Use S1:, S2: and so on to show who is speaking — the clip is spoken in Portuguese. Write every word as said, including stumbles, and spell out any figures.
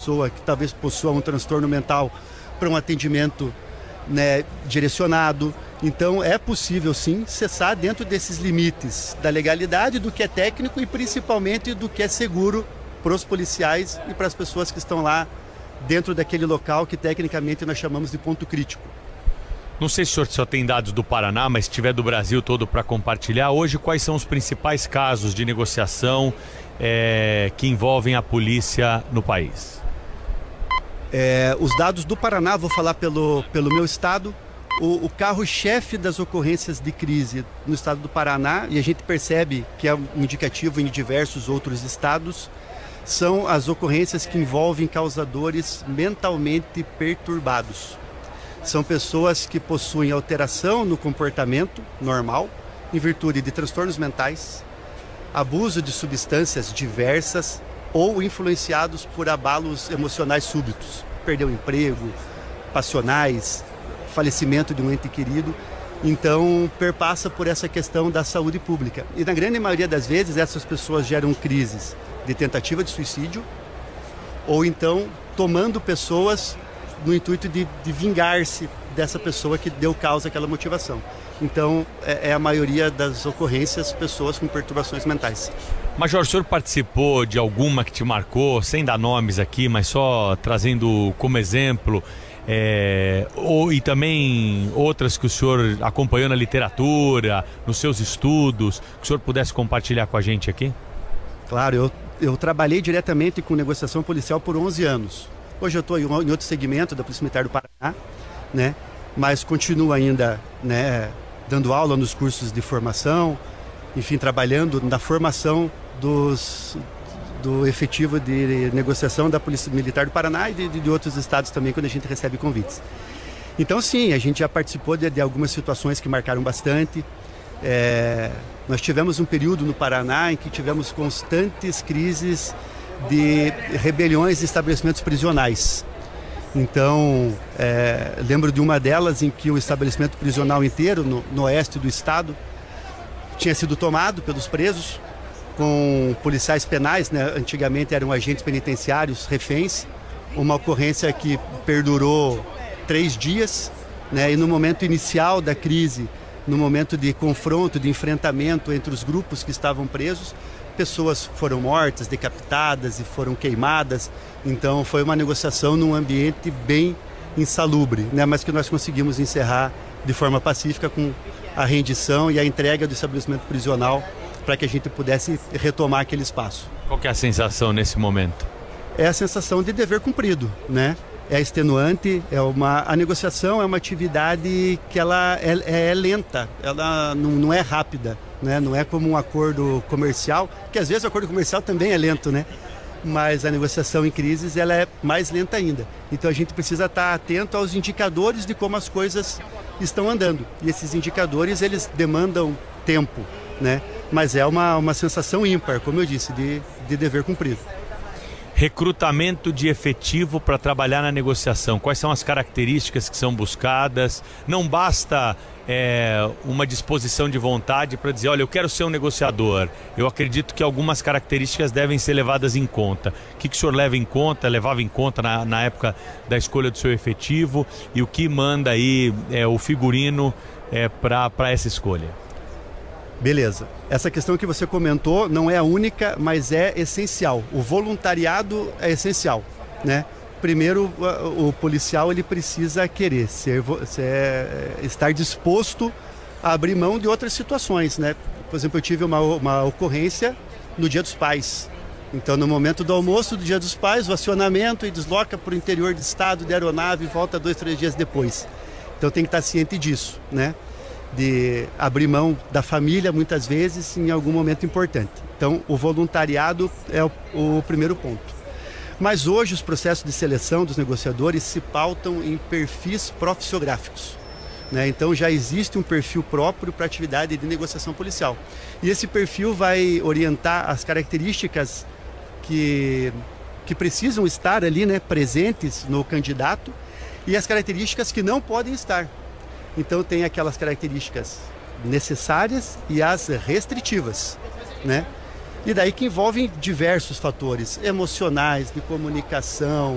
S1: pessoa que talvez possua um transtorno mental para um atendimento, né, direcionado. Então é possível sim cessar dentro desses limites da legalidade, do que é técnico e principalmente do que é seguro para os policiais e para as pessoas que estão lá dentro daquele local que tecnicamente nós chamamos de ponto crítico.
S2: Não sei se o senhor só tem dados do Paraná, mas se tiver do Brasil todo para compartilhar, hoje quais são os principais casos de negociação é, que envolvem a polícia no país?
S1: É, os dados do Paraná, vou falar pelo, pelo meu estado, o, o carro-chefe das ocorrências de crise no estado do Paraná, e a gente percebe que é um indicativo em diversos outros estados, são as ocorrências que envolvem causadores mentalmente perturbados. São pessoas que possuem alteração no comportamento normal, em virtude de transtornos mentais, abuso de substâncias diversas ou influenciados por abalos emocionais súbitos. Perder o emprego, passionais, falecimento de um ente querido. Então, perpassa por essa questão da saúde pública. E na grande maioria das vezes, essas pessoas geram crises de tentativa de suicídio ou então tomando pessoas no intuito de, de vingar-se dessa pessoa que deu causa àquela motivação. Então, é, é a maioria das ocorrências pessoas com perturbações mentais.
S2: Major, o senhor participou de alguma que te marcou, sem dar nomes aqui, mas só trazendo como exemplo, é, ou, e também outras que o senhor acompanhou na literatura, nos seus estudos, que o senhor pudesse compartilhar com a gente aqui?
S1: Claro, eu, eu trabalhei diretamente com negociação policial por onze anos. Hoje eu estou em outro segmento da Polícia Militar do Paraná, né? Mas continuo ainda, né, dando aula nos cursos de formação, enfim, trabalhando na formação dos, do efetivo de negociação da Polícia Militar do Paraná e de, de outros estados também, quando a gente recebe convites. Então, sim, a gente já participou de, de algumas situações que marcaram bastante. É, nós tivemos um período no Paraná em que tivemos constantes crises de rebeliões de estabelecimentos prisionais. Então, é, lembro de uma delas em que o estabelecimento prisional inteiro, no, no oeste do estado, tinha sido tomado pelos presos, com policiais penais, né? Antigamente eram agentes penitenciários, reféns, uma ocorrência que perdurou três dias, né? E no momento inicial da crise, no momento de confronto, de enfrentamento entre os grupos que estavam presos, pessoas foram mortas, decapitadas e foram queimadas. Então foi uma negociação num ambiente bem insalubre, né? Mas que nós conseguimos encerrar de forma pacífica com a rendição e a entrega do estabelecimento prisional para que a gente pudesse retomar aquele espaço.
S2: Qual que é a sensação nesse momento?
S1: É a sensação de dever cumprido, né? É extenuante, é uma, a negociação é uma atividade que ela é, é lenta, ela não, não é rápida, né? Não é como um acordo comercial, que às vezes o acordo comercial também é lento, né? Mas a negociação em crises ela é mais lenta ainda. Então a gente precisa estar atento aos indicadores de como as coisas estão andando. E esses indicadores eles demandam tempo, né? Mas é uma, uma sensação ímpar, como eu disse, de, de dever cumprido.
S2: Recrutamento de efetivo para trabalhar na negociação. Quais são as características que são buscadas? Não basta é, uma disposição de vontade para dizer, olha, eu quero ser um negociador. Eu acredito que algumas características devem ser levadas em conta. O que, que o senhor leva em conta, levava em conta na, na época da escolha do seu efetivo e o que manda aí é, o figurino é, para essa escolha?
S1: Beleza. Essa questão que você comentou não é a única, mas é essencial. O voluntariado é essencial, né? Primeiro, o, o policial ele precisa querer ser, ser, estar disposto a abrir mão de outras situações, né? Por exemplo, eu tive uma, uma ocorrência no Dia dos Pais. Então, no momento do almoço do Dia dos Pais, o acionamento e desloca para o interior do estado de aeronave e volta dois, três dias depois. Então, tem que estar ciente disso, né? De abrir mão da família, muitas vezes, em algum momento importante. Então, o voluntariado é o, o primeiro ponto. Mas hoje, os processos de seleção dos negociadores se pautam em perfis profissiográficos, né? Então, já existe um perfil próprio para a atividade de negociação policial. E esse perfil vai orientar as características que, que precisam estar ali, né, presentes no candidato e as características que não podem estar. Então tem aquelas características necessárias e as restritivas, né? E daí que envolvem diversos fatores emocionais, de comunicação,